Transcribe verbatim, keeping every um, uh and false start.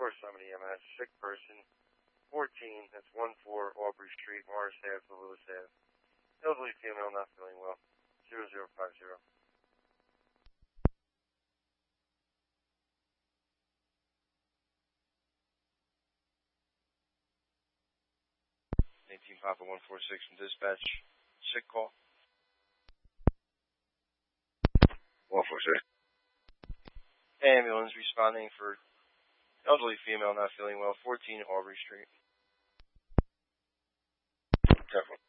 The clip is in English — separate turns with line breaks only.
for somebody M S, sick person, fourteen, that's one four Aubrey Street, Morris Ave to Lewis Ave. Elderly female not feeling well, zero zero five zero. eighteen Papa one four six from dispatch, sick call. one four six. Ambulance responding for elderly female not feeling well, fourteen Aubrey Street. ten four.